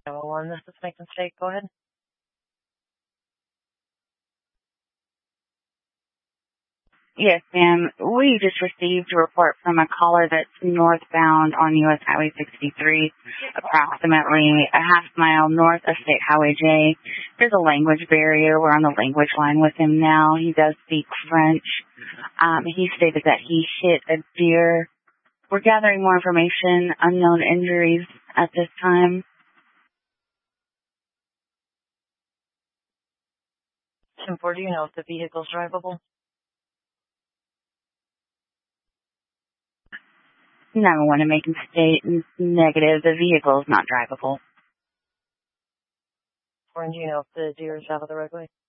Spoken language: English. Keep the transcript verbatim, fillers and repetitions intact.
nine one one, this is Macon State. Go ahead. Yes, ma'am. We just received a report from a caller that's northbound on U S Highway sixty-three, approximately a half mile north of State Highway J. There's a language barrier. We're on the language line with him now. He does speak French. Um, he stated that he hit a deer. We're gathering more information, unknown injuries at this time. ten four, do you know if the vehicle's drivable? Never want to make him state negative. The vehicle is not drivable. Or do you know if the deer is out of the roadway?